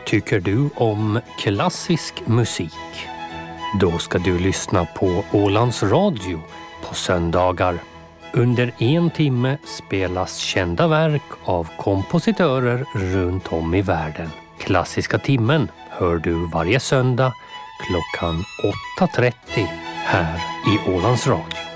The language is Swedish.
Tycker du om klassisk musik? Då ska du lyssna på Ålands Radio på söndagar. Under 1 timme spelas kända verk av kompositörer runt om i världen. Klassiska timmen hör du varje söndag klockan 8:30 här i Ålands Radio.